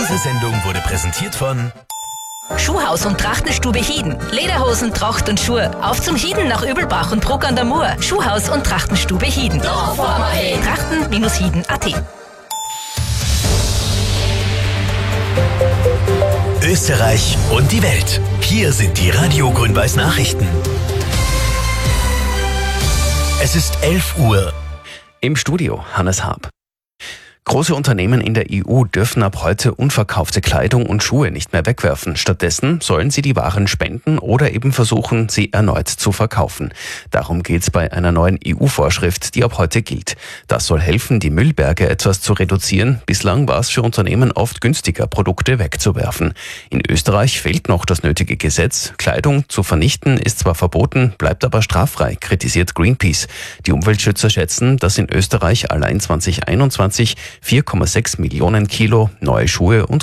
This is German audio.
Diese Sendung wurde präsentiert von Schuhhaus und Trachtenstube Hieden. Lederhosen, Tracht und Schuhe. Auf zum Hieden nach Übelbach und Bruck an der Mur. Schuhhaus und Trachtenstube Hieden. Trachten-Hieden.at. Österreich und die Welt. Hier sind die Radio Grün-Weiß Nachrichten. Es ist 11 Uhr. Im Studio Hannes Haab. Große Unternehmen in der EU dürfen ab heute unverkaufte Kleidung und Schuhe nicht mehr wegwerfen. Stattdessen sollen sie die Waren spenden oder eben versuchen, sie erneut zu verkaufen. Darum geht's bei einer neuen EU-Vorschrift, die ab heute gilt. Das soll helfen, die Müllberge etwas zu reduzieren. Bislang war es für Unternehmen oft günstiger, Produkte wegzuwerfen. In Österreich fehlt noch das nötige Gesetz. Kleidung zu vernichten ist zwar verboten, bleibt aber straffrei, kritisiert Greenpeace. Die Umweltschützer schätzen, dass in Österreich allein 2021 4,6 Millionen Kilo neue Schuhe und